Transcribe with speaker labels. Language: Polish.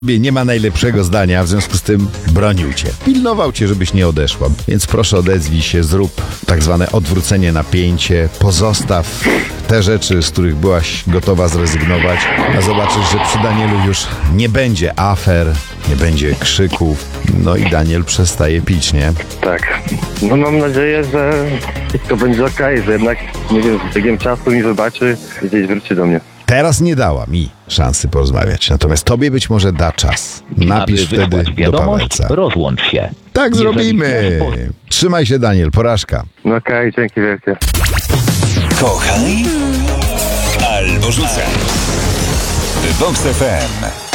Speaker 1: Nie ma najlepszego zdania, w związku z tym bronił cię. Pilnował cię, żebyś nie odeszła. Więc proszę odezwij się, zrób tak zwane odwrócenie napięcie, pozostaw te rzeczy, z których byłaś gotowa zrezygnować, a zobaczysz, że przy Danielu już nie będzie afer, nie będzie krzyków, no i Daniel przestaje pić, nie?
Speaker 2: Tak. No mam nadzieję, że wszystko będzie okej, że jednak, nie wiem, z biegiem czasu mi wybaczy i gdzieś wróci do mnie.
Speaker 1: Teraz nie dała mi szansy porozmawiać, natomiast tobie być może da czas. Napisz
Speaker 3: Aby
Speaker 1: wtedy
Speaker 3: wysłać
Speaker 1: do
Speaker 3: wiadomość,
Speaker 1: Pawełca.
Speaker 3: rozłącz się.
Speaker 1: Tak
Speaker 3: Jeżeli
Speaker 1: zrobimy.
Speaker 3: ktoś
Speaker 1: Trzymaj się, Daniel, porażka.
Speaker 2: No okej, dzięki wielkie.
Speaker 4: Kochaj albo rzucaj. Vox FM.